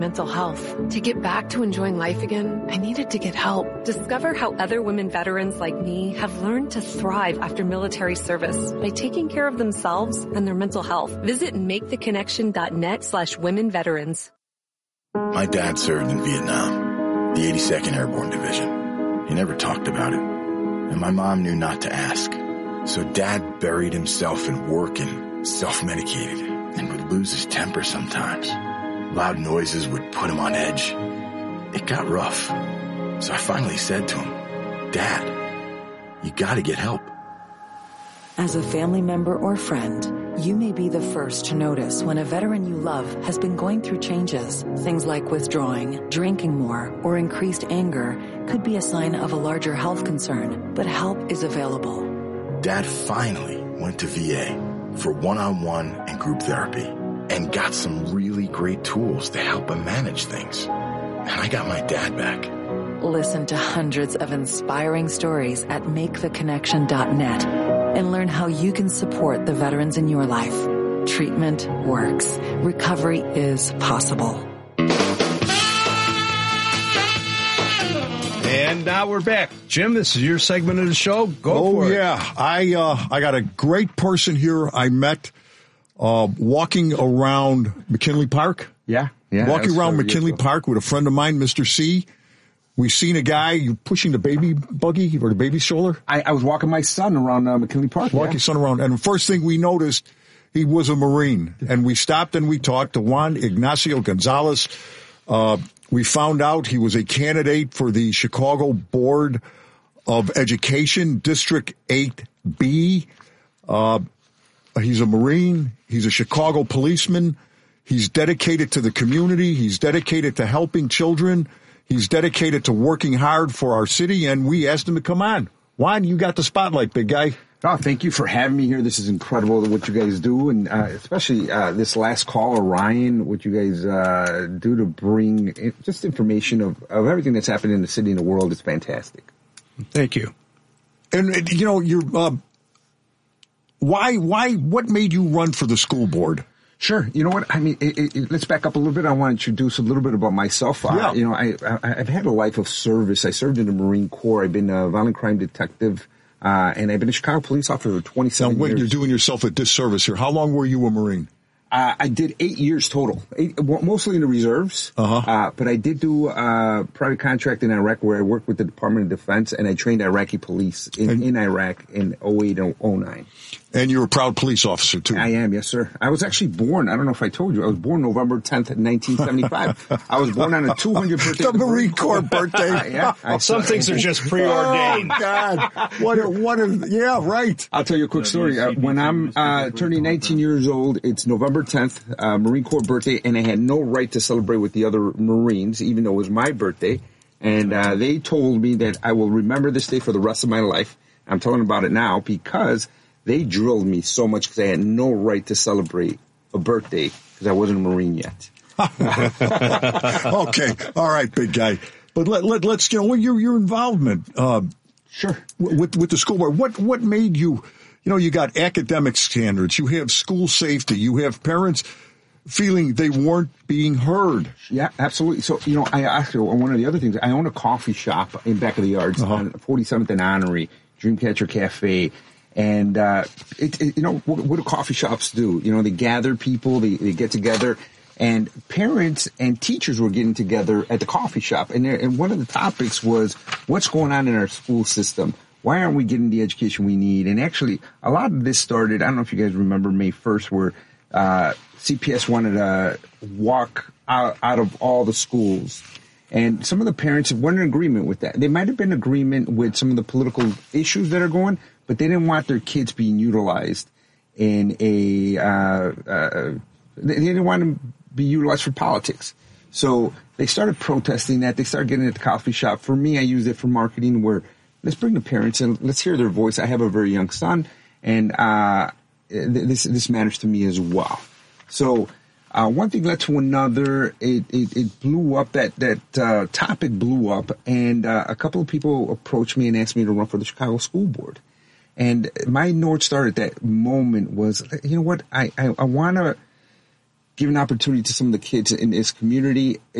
mental health. To get back to enjoying life again, I needed to get help. Discover how other women veterans like me have learned to thrive after military service by taking care of themselves and their mental health. Visit maketheconnection.net/women veterans. My dad served in Vietnam, the 82nd Airborne Division. He never talked about it, and my mom knew not to ask. So Dad buried himself in work and self-medicated and would lose his temper sometimes. Loud noises would put him on edge. It got rough. So I finally said to him, Dad, you gotta get help. As a family member or friend, you may be the first to notice when a veteran you love has been going through changes. Things like withdrawing, drinking more, or increased anger could be a sign of a larger health concern, but help is available. Dad finally went to VA for one-on-one and group therapy and got some really great tools to help him manage things. And I got my dad back. Listen to hundreds of inspiring stories at maketheconnection.net and learn how you can support the veterans in your life. Treatment works. Recovery is possible. And now we're back. Jim, this is your segment of the show. Go for it. Oh, yeah. I got a great person here I met walking around McKinley Park. Yeah. Walking around McKinley Park with a friend of mine, Mr. C. We seen a guy pushing the baby buggy or the baby stroller. I was walking my son around McKinley Park. Walking son around. And the first thing we noticed, he was a Marine. And we stopped and we talked to Juan Ignacio Gonzalez. We found out he was a candidate for the Chicago Board of Education, District 8B. He's a Marine. He's a Chicago policeman. He's dedicated to the community. He's dedicated to helping children. He's dedicated to working hard for our city. And we asked him to come on. Juan, you got the spotlight, big guy. Oh, thank you for having me here. This is incredible what you guys do, and especially this last call, Orion, what you guys do to bring just information of everything that's happening in the city and the world is fantastic. Thank you. And, you know, you're what made you run for the school board? Sure. You know what? I mean, let's back up a little bit. I want to introduce a little bit about myself. Yeah. You know, I've had a life of service. I served in the Marine Corps. I've been a violent crime detective. And I've been a Chicago police officer for 27 years. Now, you're doing yourself a disservice here. How long were you a Marine? I did 8 years total, mostly in the reserves. But I did do private contract in Iraq where I worked with the Department of Defense, and I trained Iraqi police in Iraq in 08 and 09. And you're a proud police officer, too. I am, yes, sir. I was actually born, I don't know if I told you, I was born November 10th, 1975. I was born on a 200th birthday. The Marine Corps birthday. Yeah. Well, some things are just preordained. Oh, God. Yeah, right. I'll tell you a quick story. When I'm turning 19 years old, it's November 10th, Marine Corps birthday, and I had no right to celebrate with the other Marines, even though it was my birthday. And they told me that I will remember this day for the rest of my life. I'm telling about it now because they drilled me so much because I had no right to celebrate a birthday because I wasn't a Marine yet. Okay. All right, big guy. But let's get on your involvement. Sure. With the school board. What made you, you got academic standards. You have school safety. You have parents feeling they weren't being heard. Yeah, absolutely. So, I actually, one of the other things, I own a coffee shop in back of the yards on 47th and Honorary, Dreamcatcher Cafe. And, what do coffee shops do? They gather people, they get together, and parents and teachers were getting together at the coffee shop. And one of the topics was what's going on in our school system? Why aren't we getting the education we need? And actually, a lot of this started, I don't know if you guys remember May 1st, where, CPS wanted to walk out of all the schools. And some of the parents weren't in agreement with that. They might have been in agreement with some of the political issues that are going, but they didn't want their kids being utilized in they didn't want them to be utilized for politics. So they started protesting that. They started getting it at the coffee shop. For me, I used it for marketing where let's bring the parents in. Let's hear their voice. I have a very young son, and this matters to me as well. So one thing led to another. It blew up. That topic blew up, and a couple of people approached me and asked me to run for the Chicago School Board. And my North Star at that moment was, you know what, I want to give an opportunity to some of the kids in this community.